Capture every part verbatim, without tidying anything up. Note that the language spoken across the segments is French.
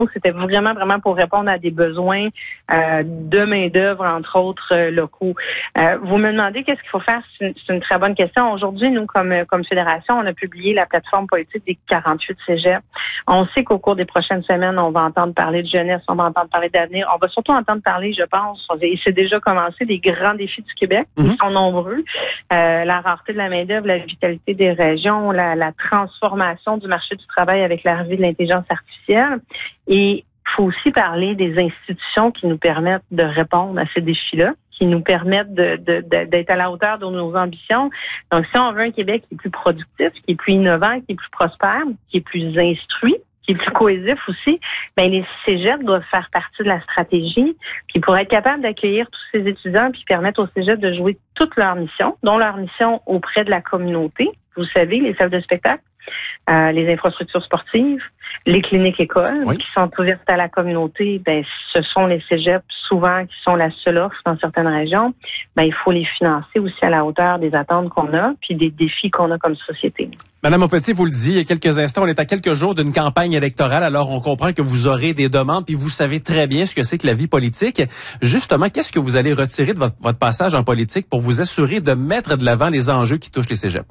C'était vraiment, vraiment pour répondre à des besoins euh, de main-d'œuvre, entre autres euh, locaux. Euh, vous me demandez qu'est-ce qu'il faut faire? C'est une, c'est une très bonne question. Aujourd'hui, nous, comme, comme fédération, on a publié la plateforme politique des quarante-huit cégeps. On sait qu'au cours des prochaines semaines, on va entendre parler de jeunesse, on va entendre parler d'avenir. On va surtout entendre parler, je pense, et c'est déjà commencé, des grands défis du Québec. Mm-hmm. Ils sont nombreux. Euh, la rareté de la main-d'œuvre, la vitalité des régions, la, la transformation du marché du travail avec l'arrivée de l'intelligence artificielle. Et il faut aussi parler des institutions qui nous permettent de répondre à ces défis-là, qui nous permettent de, de, de, d'être à la hauteur de nos ambitions. Donc, si on veut un Québec qui est plus productif, qui est plus innovant, qui est plus prospère, qui est plus instruit, qui est plus cohésif aussi, ben les cégeps doivent faire partie de la stratégie. Puis pour être capable d'accueillir tous ces étudiants puis permettre aux cégeps de jouer toutes leurs missions, dont leur mission auprès de la communauté. Vous savez, les salles de spectacle, euh, les infrastructures sportives, les cliniques écoles oui. qui sont ouvertes à la communauté, ben ce sont les cégeps souvent qui sont la seule offre dans certaines régions. Ben il faut les financer aussi à la hauteur des attentes qu'on a puis des défis qu'on a comme société. Madame Montpetit, vous le disiez il y a quelques instants, on est à quelques jours d'une campagne électorale, alors on comprend que vous aurez des demandes puis vous savez très bien ce que c'est que la vie politique. Justement, qu'est-ce que vous allez retirer de votre, votre passage en politique pour vous assurer de mettre de l'avant les enjeux qui touchent les cégeps?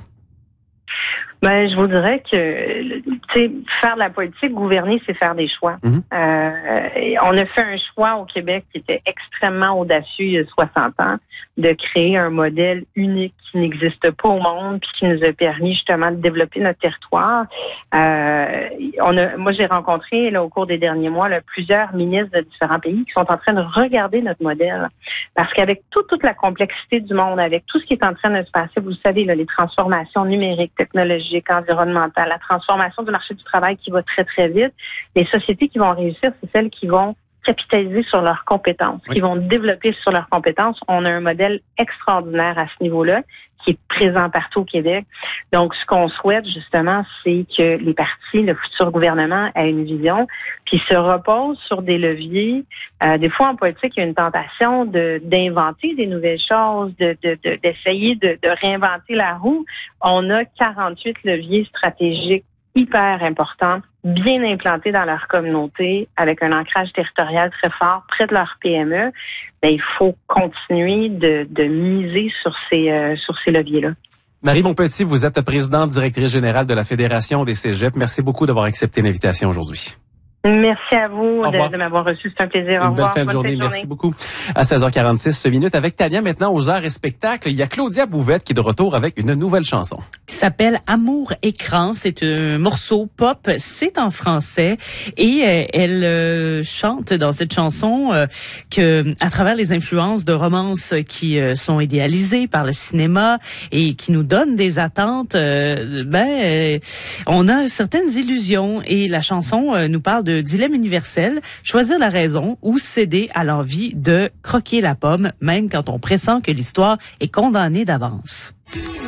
Ben, je vous dirais que, tu sais, faire de la politique, gouverner, c'est faire des choix. Mm-hmm. Euh, on a fait un choix au Québec qui était extrêmement audacieux il y a soixante ans, de créer un modèle unique qui n'existe pas au monde, puis qui nous a permis justement de développer notre territoire. Euh, on a, moi, j'ai rencontré là au cours des derniers mois là, plusieurs ministres de différents pays qui sont en train de regarder notre modèle, parce qu'avec toute toute la complexité du monde, avec tout ce qui est en train de se passer, vous le savez, là, les transformations numériques, technologiques, environnementale, la transformation du marché du travail qui va très, très vite. Les sociétés qui vont réussir, c'est celles qui vont capitaliser sur leurs compétences, oui. qui vont développer sur leurs compétences. On a un modèle extraordinaire à ce niveau-là qui est présent partout au Québec. Donc, ce qu'on souhaite, justement, c'est que les partis, le futur gouvernement, aient une vision, puis se repose sur des leviers. Euh, des fois, en politique, il y a une tentation de d'inventer des nouvelles choses, de, de, de d'essayer de, de réinventer la roue. On a quarante-huit leviers stratégiques hyper importants, bien implantés dans leur communauté, avec un ancrage territorial très fort près de leur P M E. Ben, il faut continuer de, de miser sur ces, euh, sur ces leviers-là. Marie Montpetit, vous êtes présidente directrice générale de la Fédération des cégeps. Merci beaucoup d'avoir accepté l'invitation aujourd'hui. Merci à vous de, de m'avoir reçu. C'est un plaisir. Au Une revoir. belle fin de journée. Merci beaucoup. À seize heures quarante-six minutes avec Tania maintenant aux arts et spectacles. Il y a Claudia Bouvette qui est de retour avec une nouvelle chanson. Qui s'appelle Amour écran. C'est un morceau pop. C'est en français et euh, elle euh, chante dans cette chanson euh, que à travers les influences de romances qui euh, sont idéalisées par le cinéma et qui nous donnent des attentes, euh, ben euh, on a certaines illusions et la chanson euh, nous parle de de dilemme universel, choisir la raison ou céder à l'envie de croquer la pomme, même quand on pressent que l'histoire est condamnée d'avance.